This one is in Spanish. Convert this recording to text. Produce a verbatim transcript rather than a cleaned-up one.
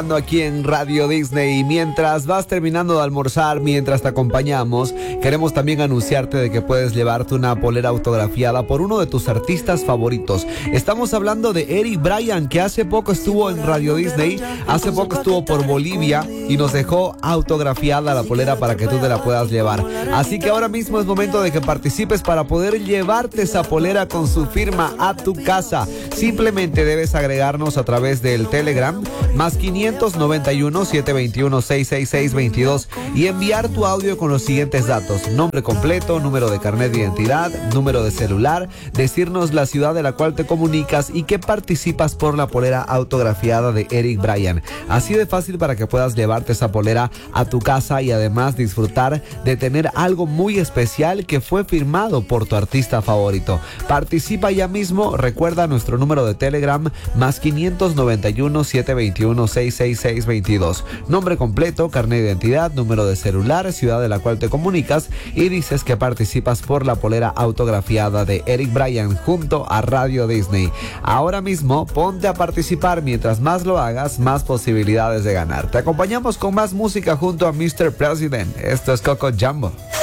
Aquí en Radio Disney, y mientras vas terminando de almorzar, mientras te acompañamos, queremos también anunciarte de que puedes llevarte una polera autografiada por uno de tus artistas favoritos. Estamos hablando de Eric Bryan, que hace poco estuvo en Radio Disney, hace poco estuvo por Bolivia y nos dejó autografiada la polera para que tú te la puedas llevar. Así que ahora mismo es momento de que participes para poder llevarte esa polera con su firma a tu casa. Simplemente debes agregarnos a través del Telegram más quinientos noventa y uno, setecientos veintiuno, seiscientos sesenta y seis veintidós y enviar tu audio con los siguientes datos: nombre completo, número de carnet de identidad, número de celular, decirnos la ciudad de la cual te comunicas y que participas por la polera autografiada de Eric Bryan. Así de fácil para que puedas llevarte esa polera a tu casa y además disfrutar de tener algo muy especial que fue firmado por tu artista favorito. Participa ya mismo, recuerda nuestro número de Telegram más quinientos noventa y uno, setecientos veintiuno, seiscientos sesenta y seis veintidós. Nombre completo, carnet de identidad, número de celular, ciudad de la cual te comunicas y dices que participas por la polera autografiada de Eric Bryan junto a Radio Disney. Ahora mismo ponte a participar, mientras más lo hagas, más posibilidades de ganar. Te acompañamos con más música junto a mister President. Esto es Coco Jumbo.